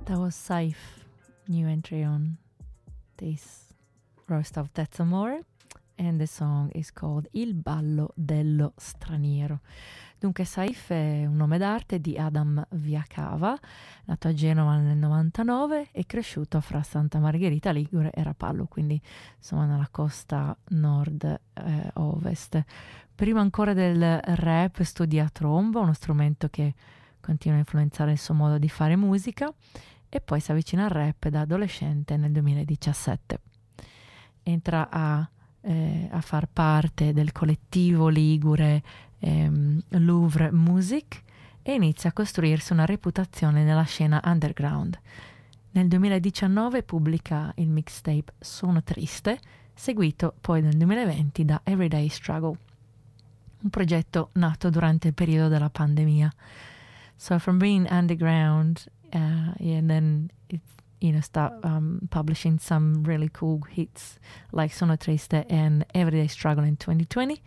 That was Saif, new entry on this roast of Terzo Amore, and the song is called Il ballo dello straniero. Dunque Saif è un nome d'arte di Adam Viacava, nato a Genova nel 99 e cresciuto fra Santa Margherita Ligure e Rapallo, quindi insomma nella costa nord-ovest. Prima ancora del rap studia tromba, uno strumento che continua a influenzare il suo modo di fare musica, e poi si avvicina al rap da adolescente nel 2017. Entra a far parte del collettivo ligure Louvre Music e inizia a costruirsi una reputazione nella scena underground. Nel 2019 pubblica il mixtape Sono Triste, seguito poi nel 2020 da Everyday Struggle, un progetto nato durante il periodo della pandemia. So from being underground, and then it's start publishing some really cool hits like Sono Triste and Everyday Struggle in 2020,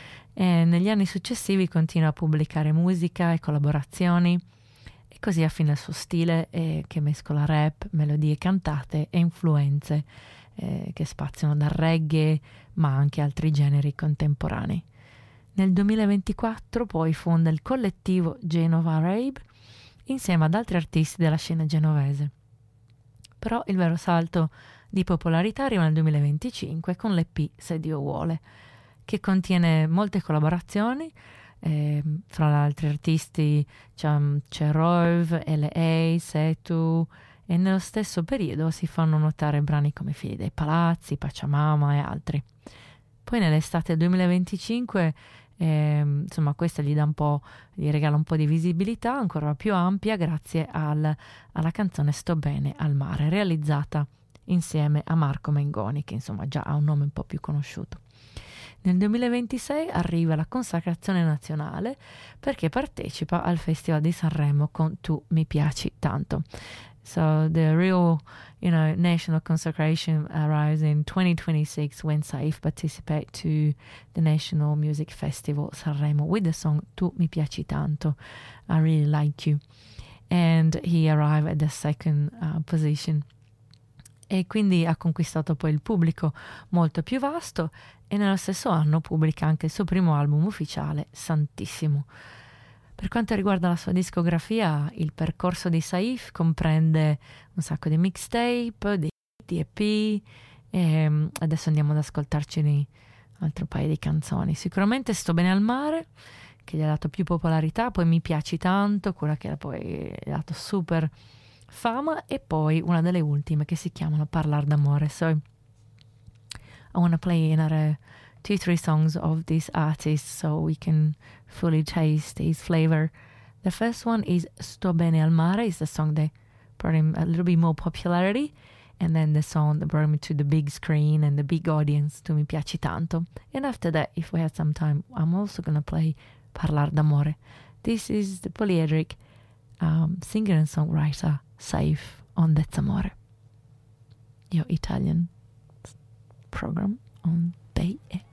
e negli anni successivi continua a pubblicare musica e collaborazioni, e così affina il suo stile che mescola rap, melodie cantate e influenze che spaziano dal reggae ma anche altri generi contemporanei. Nel 2024 poi fonda il collettivo Genova Rabe insieme ad altri artisti della scena genovese. Però il vero salto di popolarità arriva nel 2025 con l'EP Se Dio Vuole, che contiene molte collaborazioni, fra gli altri artisti c'è Rove, L.A., Setu, e nello stesso periodo si fanno notare brani come Figli dei Palazzi, Pachamama e altri. Poi nell'estate 2025 insomma questa gli regala un po' di visibilità ancora più ampia grazie alla canzone Sto bene al mare, realizzata insieme a Marco Mengoni, che insomma già ha un nome un po' più conosciuto. Nel 2026 arriva la consacrazione nazionale perché partecipa al Festival di Sanremo con Tu mi piaci tanto. So the real, national consecration arrives in 2026 when Saif participates to the National Music Festival Sanremo with the song Tu mi piaci tanto, I really like you, and he arrived at the second position. E quindi ha conquistato poi il pubblico molto più vasto, e nello stesso anno pubblica anche il suo primo album ufficiale, Santissimo. Per quanto riguarda la sua discografia, il percorso di Saif comprende un sacco di mixtape, di EP, e adesso andiamo ad ascoltarci un altro paio di canzoni. Sicuramente Sto bene al mare, che gli ha dato più popolarità, poi Mi piaci tanto, quella che poi gli ha dato super fama, e poi una delle ultime che si chiamano Parlar d'amore. So I want to play another 2-3 songs of this artist so we can fully taste his flavor. The first one is Sto bene al mare, is the song that brought him a little bit more popularity, and then the song that brought him to the big screen and the big audience, Tu mi piaci tanto. And after that, if we have some time, I'm also going to play Parlar d'amore. This is the polyedric singer and songwriter Saif on Terzo Amore, your Italian program on Bay